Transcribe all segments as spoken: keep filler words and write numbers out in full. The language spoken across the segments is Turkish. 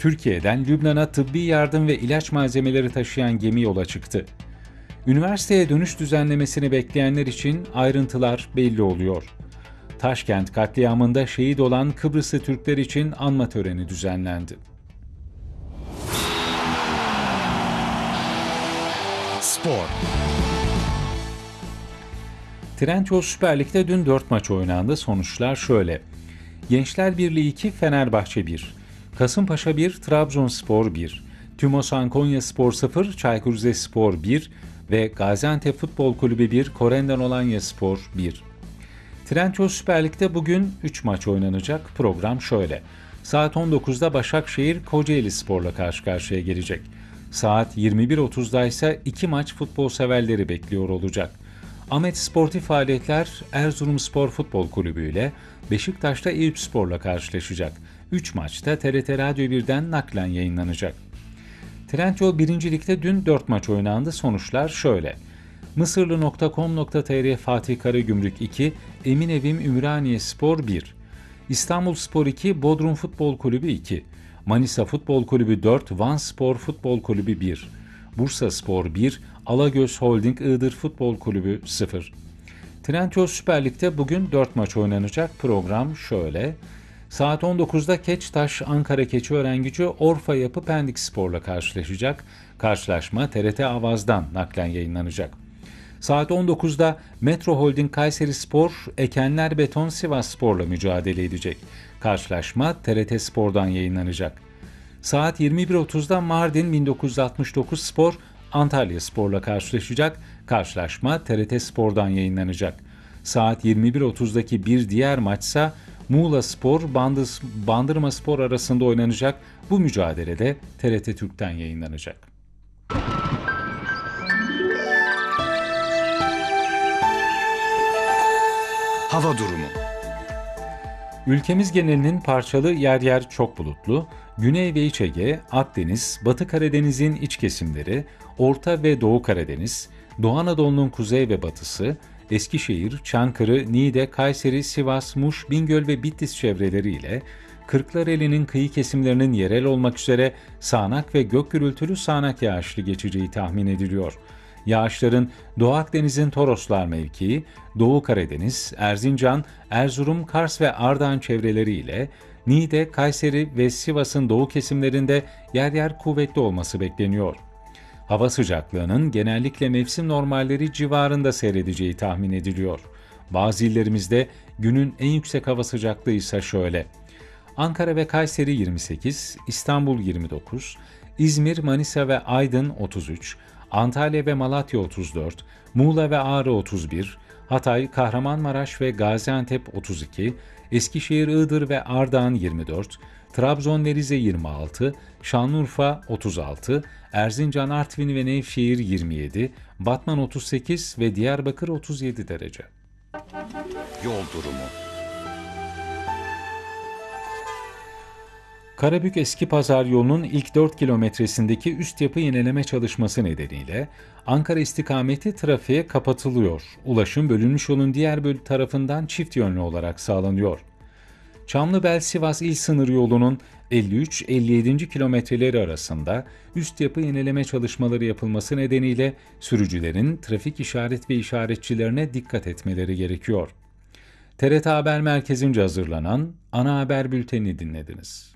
Türkiye'den Lübnan'a tıbbi yardım ve ilaç malzemeleri taşıyan gemi yola çıktı. Üniversiteye dönüş düzenlemesini bekleyenler için ayrıntılar belli oluyor. Taşkent katliamında şehit olan Kıbrıslı Türkler için anma töreni düzenlendi. Spor. Trendyol Süper Lig'de dün dört maç oynandı. Sonuçlar şöyle. Gençler Birliği iki, Fenerbahçe bir, Kasımpaşa bir, Trabzonspor bir, Tümosan Konyaspor sıfır, Çaykur Rizespor bir ve Gaziantep Futbol Kulübü bir, Korendon Alanyaspor bir. Trendyol Süper Lig'de bugün üç maç oynanacak. Program şöyle. Saat on dokuzda Başakşehir Kocaelispor'la karşı karşıya gelecek. Saat yirmi bir otuzda ise iki maç futbol severleri bekliyor olacak. Ahmet Sportif Faaliyetler Erzurumspor Futbol Kulübü ile Beşiktaş'ta Eyüpspor'la karşılaşacak. üç maçta T R T Radyo birden naklen yayınlanacak. Trendyol birinci Lig'de dün dört maç oynandı. Sonuçlar şöyle. Mısırlı nokta com nokta t r Fatih Karagümrük iki, Eminevim Ümraniyespor bir, İstanbulspor iki, Bodrum Futbol Kulübü iki, Manisa Futbol Kulübü dört, Vanspor Futbol Kulübü bir, Bursaspor bir, Alagöz Holding Iğdır Futbol Kulübü sıfır. Trendyol Süper Lig'de bugün dört maç oynanacak. Program şöyle. Saat on dokuzda Keçtaş Ankara Keçiörengücü Orfa Yapı Pendikspor'la karşılaşacak. Karşılaşma T R T Avaz'dan naklen yayınlanacak. Saat on dokuzda Metro Holding Kayserispor Ekenler Beton Sivasspor'la mücadele edecek. Karşılaşma T R T Spor'dan yayınlanacak. Saat yirmi bir otuzda Mardin bin dokuz yüz altmış dokuz Spor Antalyaspor'la karşılaşacak. Karşılaşma T R T Spor'dan yayınlanacak. Saat yirmi bir otuzdaki bir diğer maçsa Muğlaspor Bandırmaspor arasında oynanacak. Bu mücadelede T R T Türk'ten yayınlanacak. Hava durumu. Ülkemiz genelinin parçalı, yer yer çok bulutlu, Güney ve İç Ege, Akdeniz, Batı Karadeniz'in iç kesimleri, Orta ve Doğu Karadeniz, Doğu Anadolu'nun kuzey ve batısı, Eskişehir, Çankırı, Niğde, Kayseri, Sivas, Muş, Bingöl ve Bitlis çevreleriyle Kırklareli'nin kıyı kesimlerinin yerel olmak üzere sağanak ve gök gürültülü sağanak yağışlı geçeceği tahmin ediliyor. Yağışların Doğu Akdeniz'in Toroslar mevkii, Doğu Karadeniz, Erzincan, Erzurum, Kars ve Ardahan çevreleriyle Niğde, Kayseri ve Sivas'ın doğu kesimlerinde yer yer kuvvetli olması bekleniyor. Hava sıcaklığının genellikle mevsim normalleri civarında seyredeceği tahmin ediliyor. Bazı illerimizde günün en yüksek hava sıcaklığı ise şöyle. Ankara ve Kayseri yirmi sekiz, İstanbul yirmi dokuz, İzmir, Manisa ve Aydın otuz üç, Antalya ve Malatya otuz dört, Muğla ve Ağrı otuz bir, Hatay, Kahramanmaraş ve Gaziantep otuz iki, Eskişehir, Iğdır ve Ardahan yirmi dört, Trabzon ve Rize yirmi altı, Şanlıurfa otuz altı, Erzincan, Artvin ve Nevşehir yirmi yedi, Batman otuz sekiz ve Diyarbakır otuz yedi derece. Yol durumu. Karabük Eskipazar yolunun ilk dört kilometresindeki üst yapı yenileme çalışması nedeniyle Ankara istikameti trafiğe kapatılıyor. Ulaşım bölünmüş yolun diğer bölü tarafından çift yönlü olarak sağlanıyor. Çamlıbel-Sivas il sınır yolunun elli üç elli yedi kilometreleri arasında üst yapı yenileme çalışmaları yapılması nedeniyle sürücülerin trafik işaret ve işaretçilerine dikkat etmeleri gerekiyor. T R T Haber Merkezi'nce hazırlanan ana haber bültenini dinlediniz.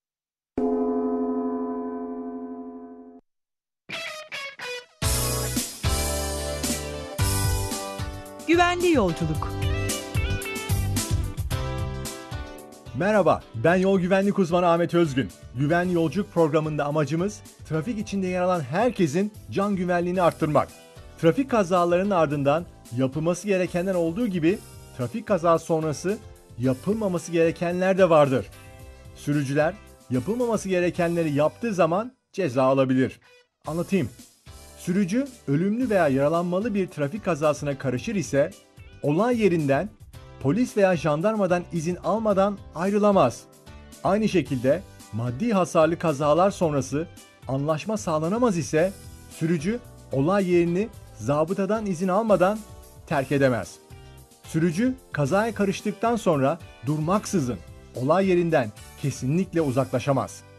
Güvenli yolculuk. Merhaba, ben yol güvenlik uzmanı Ahmet Özgün. Güvenli yolculuk programında amacımız trafik içinde yer alan herkesin can güvenliğini arttırmak. Trafik kazalarının ardından yapılması gerekenler olduğu gibi trafik kazası sonrası yapılmaması gerekenler de vardır. Sürücüler yapılmaması gerekenleri yaptığı zaman ceza alabilir. Anlatayım. Sürücü ölümlü veya yaralanmalı bir trafik kazasına karışır ise olay yerinden polis veya jandarmadan izin almadan ayrılamaz. Aynı şekilde maddi hasarlı kazalar sonrası anlaşma sağlanamaz ise sürücü olay yerini zabıtadan izin almadan terk edemez. Sürücü kazaya karıştıktan sonra durmaksızın olay yerinden kesinlikle uzaklaşamaz.